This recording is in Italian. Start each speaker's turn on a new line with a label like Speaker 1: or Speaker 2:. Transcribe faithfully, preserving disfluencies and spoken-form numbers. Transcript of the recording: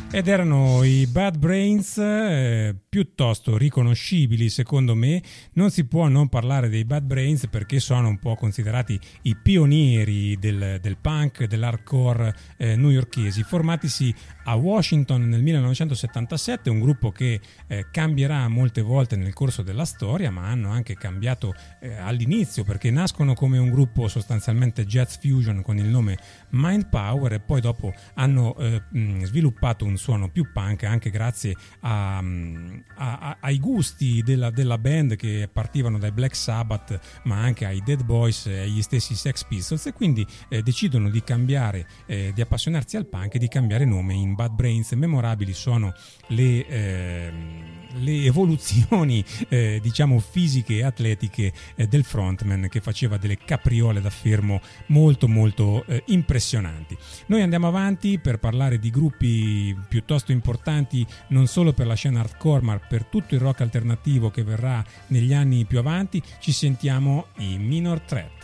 Speaker 1: Ed erano i Bad Brains, eh, piuttosto riconoscibili secondo me. Non si può non parlare dei Bad Brains perché sono un po' considerati i pionieri del, del punk, dell'hardcore eh, newyorkesi, formatisi a Washington nel millenovecentosettantasette, un gruppo che eh, cambierà molte volte nel corso della storia, ma hanno anche cambiato eh, all'inizio perché nascono come un gruppo sostanzialmente jazz fusion con il nome Mind Power e poi dopo hanno eh, mh, sviluppato un suono più punk anche grazie a, a, a, ai gusti della, della band che partivano dai Black Sabbath ma anche ai Dead Boys e agli stessi Sex Pistols, e quindi eh, decidono di cambiare, eh, di appassionarsi al punk e di cambiare nome in Bad Brains. Memorabili sono le, eh, le evoluzioni eh, diciamo fisiche e atletiche eh, del frontman, che faceva delle capriole da fermo molto molto eh, impressionanti. Noi andiamo avanti per parlare di gruppi piuttosto importanti non solo per la scena hardcore ma per tutto il rock alternativo che verrà negli anni più avanti. Ci sentiamo i Minor Threat.